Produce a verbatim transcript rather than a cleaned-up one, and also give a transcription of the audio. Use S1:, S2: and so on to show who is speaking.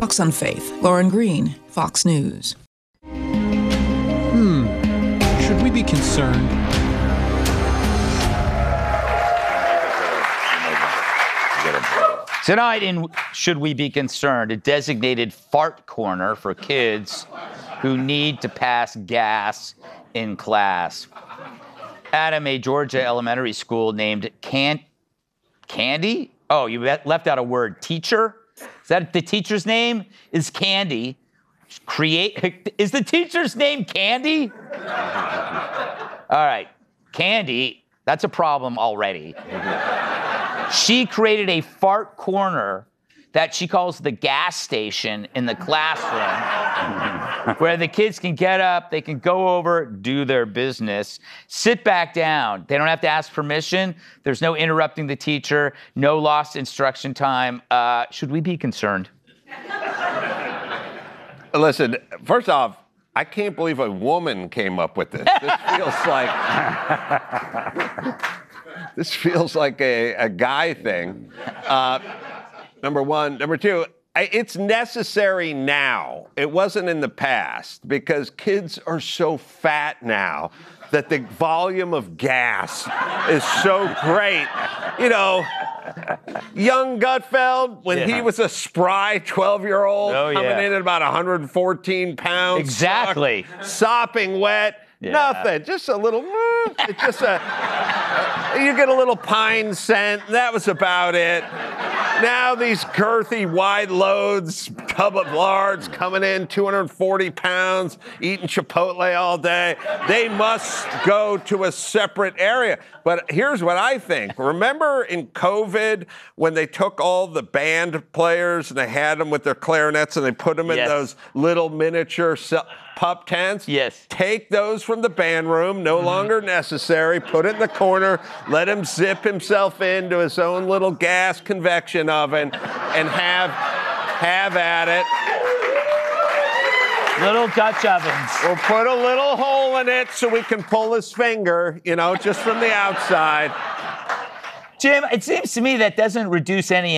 S1: Fox on Faith. Lauren Green, Fox News.
S2: Hmm. Should we be concerned?
S3: Tonight in Should We Be Concerned, a designated fart corner for kids who need to pass gas in class. Adam, a Georgia elementary school named Can- Candy? Oh, you left out a word. Teacher? Is that the teacher's name? Is Candy. Create. Is the teacher's name Candy? All right. Candy, that's a problem already. She created a fart corner that she calls the gas station in the classroom, where the kids can get up, they can go over, do their business, sit back down. They don't have to ask permission. There's no interrupting the teacher, no lost instruction time. Uh, should we be concerned?
S4: Listen, first off, I can't believe a woman came up with this. This feels like this feels like a, a guy thing. Uh, number one. Number two, it's necessary now. It wasn't in the past because kids are so fat now that the volume of gas is so great. You know, young Gutfeld, when
S3: Yeah.
S4: he was a spry twelve-year-old
S3: Oh,
S4: coming
S3: yeah.
S4: in at about one hundred fourteen pounds.
S3: Exactly.
S4: sock- sopping wet.
S3: Yeah.
S4: Nothing. Just a little, it's just a, you get a little pine scent. That was about it. Now these girthy, wide loads, tub of lards coming in, two hundred forty pounds, eating Chipotle all day. They must go to a separate area. But here's what I think. Remember in COVID when they took all the band players and they had them with their clarinets and they put them in
S3: Yes.
S4: those little miniature cell- pup tents?
S3: Yes.
S4: Take those from the band room, no longer necessary, put it in the corner, let him zip himself into his own little gas convection oven and have, have at it.
S3: Little Dutch ovens.
S4: We'll put a little hole in it so we can pull his finger, you know, just from the outside.
S3: Jim, it seems to me that doesn't reduce any